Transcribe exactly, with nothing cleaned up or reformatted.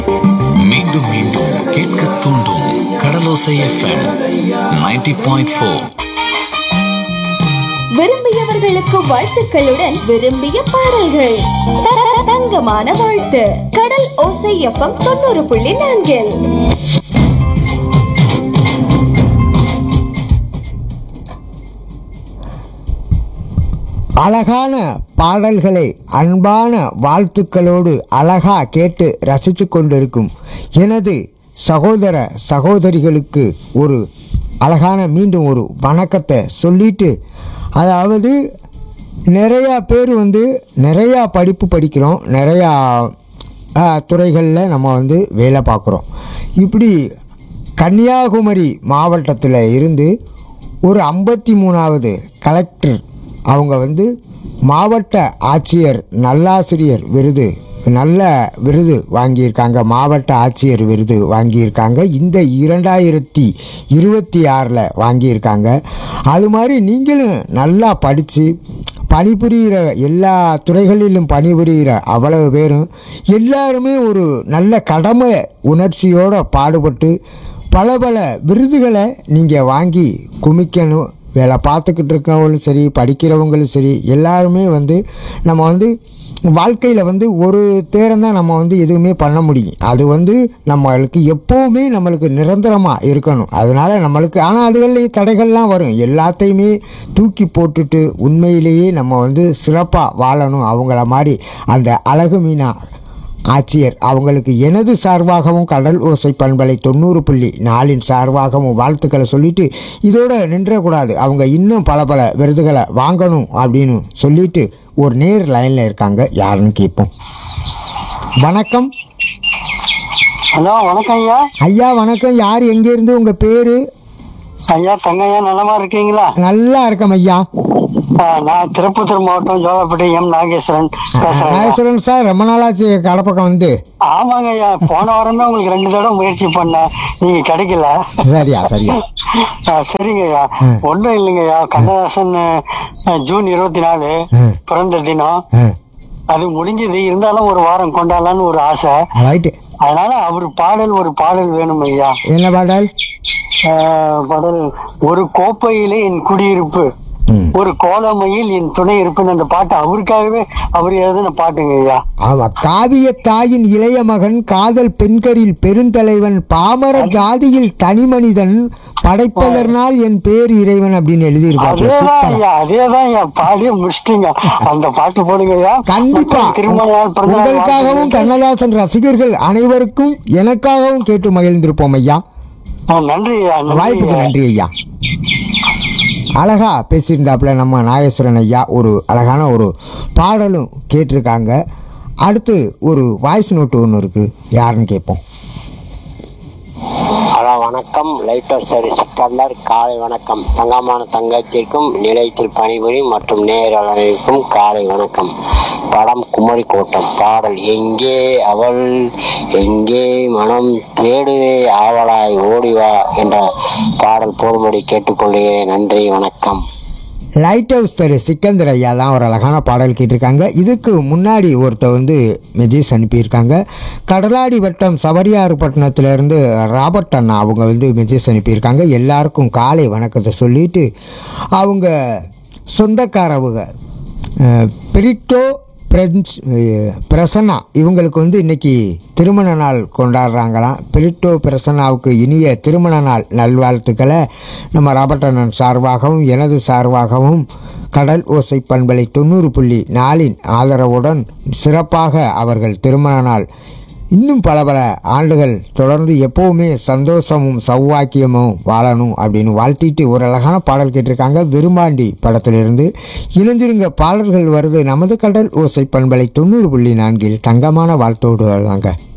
மீண்டும் மீண்டும் கேட்க தூண்டும் கடலோசை எஃப்எம் நைன்டி பாயிண்ட் ஃபோர். விரும்பியவர்களுக்கு வாழ்த்துக்களுடன் விரும்பிய பாடல்கள். த- தங்கமான வாழ்த்து. கடல் ஓசை எஃப்எம் தொண்ணூறு புள்ளி நான்கில். அழகான பாடல்களை அன்பான வாழ்த்துக்களோடு அழகா கேட்டு ரசித்து கொண்டிருக்கும் எனது சகோதர சகோதரிகளுக்கு ஒரு அழகான மீண்டும் ஒரு வணக்கத்தை சொல்லிட்டு, அதாவது நிறையா பேர் வந்து நிறையா படிப்பு படிக்கிறோம், நிறையா துறைகளில் நம்ம வந்து வேலை பார்க்குறோம். இப்படி கன்னியாகுமரி மாவட்டத்தில் இருந்து ஒரு ஐம்பத்தி மூணாவது கலெக்டர் அவங்க வந்து மாவட்ட ஆட்சியர் நல்லாசிரியர் விருது நல்ல விருது வாங்கியிருக்காங்க, மாவட்ட ஆட்சியர் விருது வாங்கியிருக்காங்க. இந்த இரண்டாயிரத்தி இருபத்தி ஆறில் வாங்கியிருக்காங்க. அது மாதிரி நீங்களும் நல்லா படித்து பணிபுரிகிற எல்லா துறைகளிலும் பணிபுரிகிற அவ்வளவு பேரும் எல்லாருமே ஒரு நல்ல கடமை உணர்ச்சியோடு பாடுபட்டு பல பல விருதுகளை நீங்கள் வாங்கி குமிக்கணும். வேலை பார்த்துக்கிட்டு இருக்கவங்களும் சரி, படிக்கிறவங்களும் சரி, எல்லாருமே வந்து நம்ம வந்து வாழ்க்கையில் வந்து ஒரு தேரம் தான் நம்ம வந்து எதுவுமே பண்ண முடியும். அது வந்து நம்மளுக்கு எப்போவுமே நம்மளுக்கு நிரந்தரமாக இருக்கணும். அதனால் நம்மளுக்கு ஆனால் அதுகளில் தடைகள்லாம் வரும். எல்லாத்தையுமே தூக்கி போட்டுட்டு உண்மையிலேயே நம்ம வந்து சிறப்பாக வாழணும். அவங்கள மாதிரி அந்த அழகு மீனா ஆட்சியர் அவங்களுக்கு எனது சார்பாகவும் கடல் ஓசை பண்பலை தொண்ணூறு புள்ளி நாலின் சார்பாகவும் வாழ்த்துக்களை சொல்லிட்டு இதோடு நின்றக்கூடாது. அவங்க இன்னும் பல பல விருதுகளை வாங்கணும் அப்படின்னு சொல்லிட்டு ஒரு நேர் லைனில் இருக்காங்க. யாருன்னு கேட்போம். வணக்கம். ஹலோ, வணக்கம் ஐயா. ஐயா வணக்கம். யார், எங்கேருந்து, உங்கள் பேர்? ஐயா தங்கையா, நலமா இருக்கீங்களா? நல்லா இருக்கேன் ஐயா. நான் திருப்பத்தூர் மாவட்டம் ஜோலாப்பட்டி எம் நாகேஸ்வரன் பேசுறேன். நாகேஸ்வரன் சார், ரொம்ப நாளாச்சு கடப்பக்கம் வந்து. ஆமாங்க ஐயா, போன வாரமே உங்களுக்கு ரெண்டு தடவை முயற்சி பண்ணேன், நீங்க கிடைக்கல. சரியா சரியா சரிங்க ஐயா. ஒன்றும் இல்லைங்க ஐயா, கண்ணதாசன் ஜூன் இருபத்தி நாலு பிறந்த தினம். அது முடிஞ்சது, இருந்தாலும் ஒரு வாரம் கொண்டாடலான்னு ஒரு ஆசை. அதனால அவர் பாடல் ஒரு பாடல் வேணும் ஐயா. என்ன பாடல்? பாடல் ஒரு கோப்பையிலே என் குடியிருப்பு, ஒரு கோலமையில் என் துணை இருப்புன்னு அந்த பாட்டு அவருக்காகவே அவர் எழுதின பாட்டுங்க ஐயா. ஆமா, காவிய தாயின் இளைய மகன், காதல் பெண்கரில் பெருந்தலைவன், பாமர ஜாதியில் தனி மனிதன், படைப்பதனால் என் பேர் இறைவன் அப்படின்னு எழுதியிருக்காரு. அதேதான் ஐயா, அதேதான் ஐயா, பாடியே முடிச்சிட்டீங்க. அந்த பாட்டு போடுங்க ஐயா. கண்டிப்பா உங்களுக்காகவும் கண்ணதாசன் ரசிகர்கள் அனைவருக்கும் எனக்காகவும் கேட்டு மகிழ்ந்திருப்போம் ஐயா. நன்றி ஐயா. வாய்ப்புக்கு நன்றி ஐயா. அழகா பேசியிருந்தாப்புல நம்ம நாகேஸ்வரன் ஐயா. ஒரு அழகான ஒரு பாடலும் கேட்டிருக்காங்க. அடுத்து ஒரு வாய்ஸ் நோட்டு ஒன்று இருக்கு, யாருன்னு கேட்போம். ஹலோ வணக்கம், லைட்டர் சரி சிக்கந்தர். காலை வணக்கம். தங்கமான தங்கத்திற்கும் நிலையத்தில் பணிபுரியும் மற்றும் நேரலைக்கும் காலை வணக்கம். படம் குமரி கோட்டம். பாடல் எங்கே அவள் எங்கே மனம் தேடுவே ஆவலாய் ஓடிவா என்ற பாடல் போடும்படி கேட்டுக்கொள்கிறேன். நன்றி, வணக்கம். லைட் ஹவுஸ் தரு சிக்கந்தர் ஐயா தான் ஒரு அழகான பாடல் கேட்டிருக்காங்க. இதுக்கு முன்னாடி ஒருத்தர் வந்து மெசேஜ் அனுப்பியிருக்காங்க. கடலாடி வட்டம் சபரியாறுபட்டினத்துலேருந்து ராபர்ட் அண்ணா அவங்க வந்து மெசேஜ் அனுப்பியிருக்காங்க. எல்லாருக்கும் காலை வணக்கத்தை சொல்லிட்டு அவங்க சொந்தக்காரவங்க பிரிட்டோ பிரெஞ்ச் பிரசன்னா இவங்களுக்கு வந்து இன்றைக்கி திருமண நாள் கொண்டாடுறாங்களாம். பிரிட்டோ பிரசன்னாவுக்கு இனிய திருமண நாள் நல்வாழ்த்துக்களை நம்ம ராபர்ட் அண்ணன் சார்பாகவும் எனது சார்பாகவும் கடல் ஓசை பண்பலை தொண்ணூறு புள்ளி நாலின் ஆதரவுடன் சிறப்பாக அவர்கள் திருமண நாள் இன்னும் பல பல ஆண்டுகள் தொடர்ந்து எப்போவுமே சந்தோஷமும் சௌவாக்கியமும் வாழணும் அப்படின்னு வாழ்த்திட்டு ஒரு அழகான பாடல் கேட்டிருக்காங்க. விரும்பாண்டி படத்திலிருந்து இணைஞ்சிருங்க. பாடல்கள் வருது நமது கடல் ஓசை பண்பலை தொண்ணூறு புள்ளி நான்கில். தங்கமான வாழ்த்தோடு வருவாங்க.